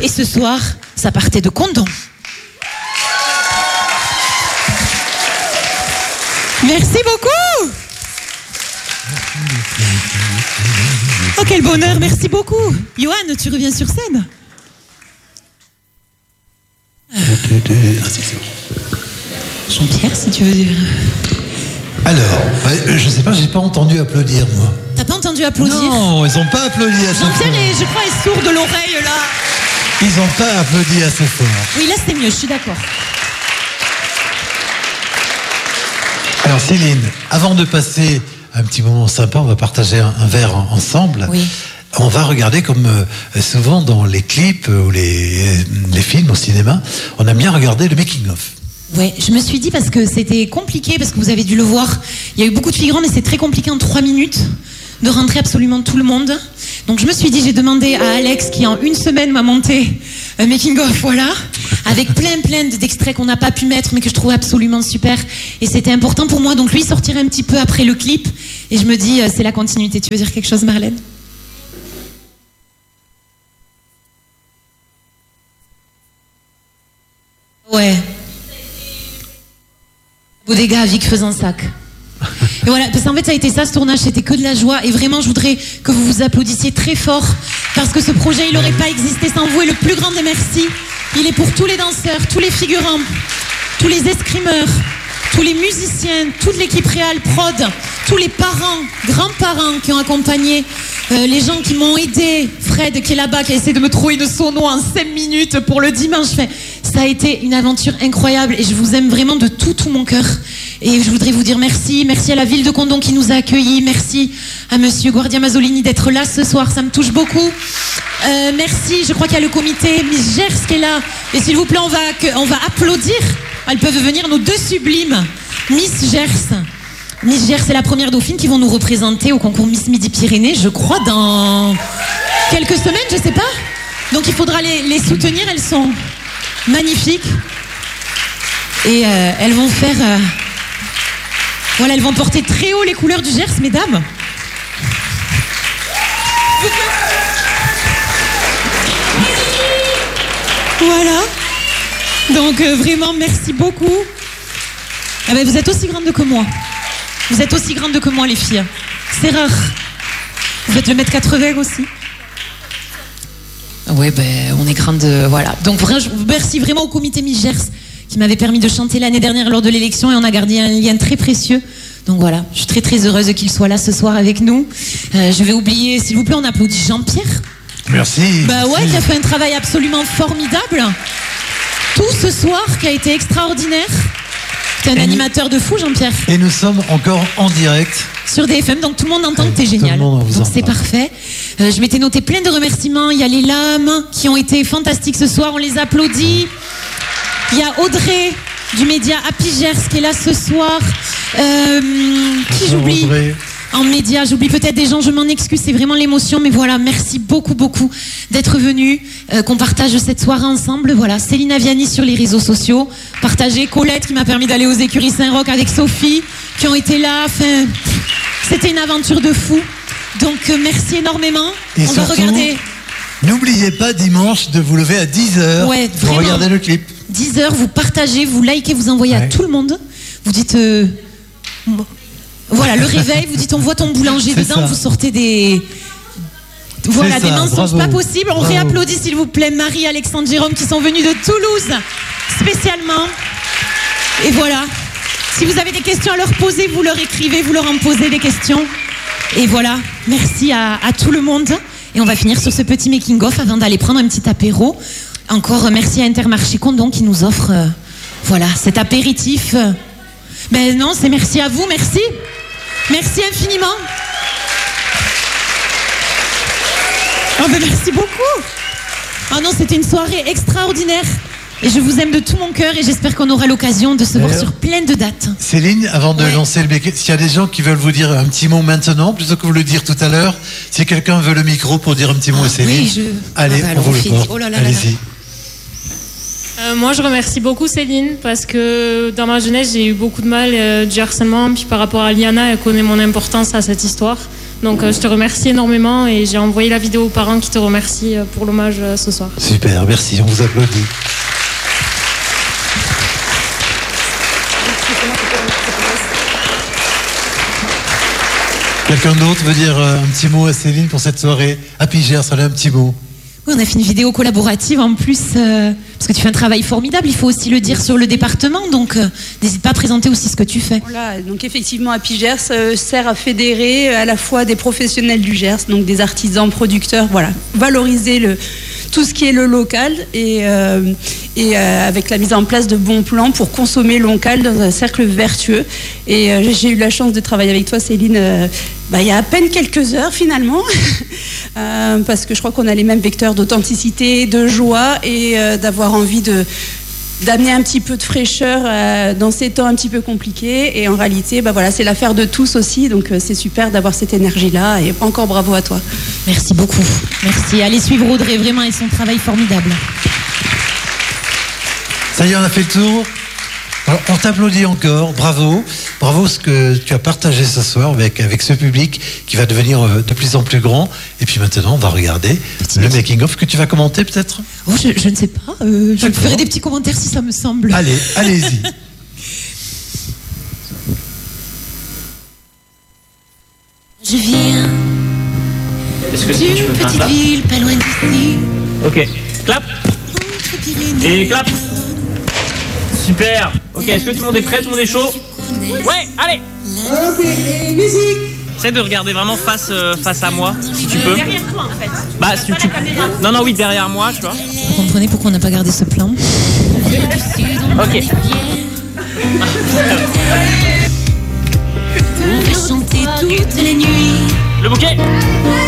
Et ce soir, ça partait de Condon. Merci beaucoup. Oh, quel bonheur, merci beaucoup. Johan, tu reviens sur scène. Jean-Pierre, si tu veux dire. Alors, je sais pas, j'ai pas entendu applaudir, moi. T'as pas entendu applaudir? Non, ils ont pas applaudi assez fort. Jean-Pierre, je crois, est sourd de l'oreille, là. Ils ont pas applaudi assez fort. Oui, là, c'est mieux, je suis d'accord. Alors, Céline, avant de passer un petit moment sympa, on va partager un verre ensemble. Oui. On va regarder, comme souvent dans les clips ou les films au cinéma, on aime bien regarder le making-of. Ouais, je me suis dit, parce que c'était compliqué, parce que vous avez dû le voir, il y a eu beaucoup de figurants, mais c'est très compliqué en 3 minutes de rentrer absolument tout le monde. Donc je me suis dit, j'ai demandé à Alex, qui en 1 semaine m'a monté un making-of, voilà, avec plein d'extraits qu'on n'a pas pu mettre, mais que je trouvais absolument super. Et c'était important pour moi, donc lui sortirait un petit peu après le clip, et je me dis, c'est la continuité. Tu veux dire quelque chose, Marlène ? Ouais. Bodega à Vic Fezensac. Et voilà, parce qu'en fait ça a été ça, ce tournage, c'était que de la joie. Et vraiment, je voudrais que vous vous applaudissiez très fort, parce que ce projet, il n'aurait pas existé sans vous. Et le plus grand des merci, il est pour tous les danseurs, tous les figurants, tous les escrimeurs, tous les musiciens, toute l'équipe réal, prod, tous les parents, grands-parents qui ont accompagné, les gens qui m'ont aidé, Fred qui est là-bas, qui a essayé de me trouver une sono en 5 minutes pour le dimanche. Ça a été une aventure incroyable et je vous aime vraiment de tout mon cœur. Et je voudrais vous dire merci à la ville de Condon qui nous a accueillis, merci à monsieur Guardia Mazzolini d'être là ce soir, ça me touche beaucoup. Merci, je crois qu'il y a le comité Miss Gers qui est là. Et s'il vous plaît, on va applaudir. Elles peuvent venir, nos 2 sublimes Miss Gers. Miss Gers, c'est la première dauphine qui vont nous représenter au concours Miss Midi-Pyrénées, je crois, dans quelques semaines, je sais pas. Donc il faudra les soutenir, elles sont magnifiques. Et elles vont faire... Voilà, elles vont porter très haut les couleurs du Gers, mesdames. Voilà. Donc vraiment, merci beaucoup. Ah ben, vous êtes aussi grandes que moi. Vous êtes aussi grandes que moi, les filles. C'est rare. Vous faites le 1m80 aussi. Ouais, ben, on est grandes, voilà. Donc, je vous remercie vraiment au comité Miss Gers qui m'avait permis de chanter l'année dernière lors de l'élection et on a gardé un lien très précieux. Donc voilà, je suis très heureuse qu'il soit là ce soir avec nous. Je vais oublier, s'il vous plaît, on applaudit Jean-Pierre. Merci. Bah ouais, qui a fait un travail absolument formidable. Tout ce soir, qui a été extraordinaire. T'es un animateur de fou, Jean-Pierre. Et nous sommes encore en direct. Sur DFM, donc tout le monde entend que t'es génial. Donc c'est parfait. Je m'étais noté plein de remerciements. Il y a les lames qui ont été fantastiques ce soir, on les applaudit. Il y a Audrey du média Happy Gers qui est là ce soir. Qui j'oublie en média, j'oublie peut-être des gens, je m'en excuse, c'est vraiment l'émotion, mais voilà, merci beaucoup d'être venus, qu'on partage cette soirée ensemble. Voilà, Céline Aviani sur les réseaux sociaux, partagez, Colette qui m'a permis d'aller aux écuries Saint-Roch avec Sophie, qui ont été là, enfin, c'était une aventure de fou. Donc merci énormément. Et on va regarder. N'oubliez pas dimanche de vous lever à 10h pour regarder le clip. 10h, vous partagez, vous likez, vous envoyez à tout le monde. Vous dites... Voilà, le réveil, vous dites on voit ton boulanger dedans, vous sortez des... Voilà, des mensonges pas possibles. On réapplaudit s'il vous plaît Marie, Alexandre, Jérôme qui sont venus de Toulouse spécialement. Et voilà, si vous avez des questions à leur poser, vous leur écrivez, vous leur en posez des questions. Et voilà, merci à tout le monde. Et on va finir sur ce petit making-of avant d'aller prendre un petit apéro. Encore merci à Intermarché Condon qui nous offre voilà, cet apéritif. Ben non, c'est merci à vous, merci. Merci infiniment. Oh ben merci beaucoup. Oh non, c'était une soirée extraordinaire. Et je vous aime de tout mon cœur et j'espère qu'on aura l'occasion de se voir sur plein de dates. Céline, avant de lancer le béquet, s'il y a des gens qui veulent vous dire un petit mot maintenant, plutôt que vous le dire tout à l'heure, si quelqu'un veut le micro pour dire un petit mot à Céline, oui, allez, on vous le porte. Oh là là allez-y. Moi, je remercie beaucoup Céline parce que dans ma jeunesse, j'ai eu beaucoup de mal, du harcèlement. Puis par rapport à Liana, elle connaît mon importance à cette histoire. Donc je te remercie énormément et j'ai envoyé la vidéo aux parents qui te remercient pour l'hommage ce soir. Super, merci, on vous applaudit. Quelqu'un d'autre veut dire un petit mot à Céline pour cette soirée Happy Gers, allez, un petit mot. Oui, on a fait une vidéo collaborative en plus, parce que tu fais un travail formidable, il faut aussi le dire sur le département, donc n'hésite pas à présenter aussi ce que tu fais. Voilà, donc effectivement, Happy Gers sert à fédérer à la fois des professionnels du Gers, donc des artisans, producteurs, voilà, valoriser tout ce qui est le local et avec la mise en place de bons plans pour consommer local dans un cercle vertueux. Et j'ai eu la chance de travailler avec toi, Céline, il y a à peine quelques heures finalement, parce que je crois qu'on a les mêmes vecteurs d'authenticité, de joie et d'avoir envie d'amener un petit peu de fraîcheur dans ces temps un petit peu compliqués. Et en réalité, c'est l'affaire de tous aussi, donc c'est super d'avoir cette énergie-là et encore bravo à toi. Merci beaucoup. Merci. Allez suivre Audrey vraiment et son travail formidable. Ça y est, on a fait le tour. Alors, on t'applaudit encore, bravo ce que tu as partagé ce soir avec ce public qui va devenir de plus en plus grand. Et puis maintenant, on va regarder le making-of que tu vas commenter peut-être. Oh, je ne sais pas, je ferai des petits commentaires si ça me semble. Allez, allez-y. Je viens d'une petite ville pas loin d'ici. Ok, clap. Et clap. Super. Ok, est-ce que tout le monde est prêt, tout le monde est chaud? Ouais, allez. Ok, musique. Essaie de regarder vraiment face à moi, si tu peux. Derrière toi en fait. Bah, si tu... Non, oui, derrière moi, tu vois. Vous comprenez pourquoi on n'a pas gardé ce plan? Ok. On va chanter toutes les nuits. Le bouquet.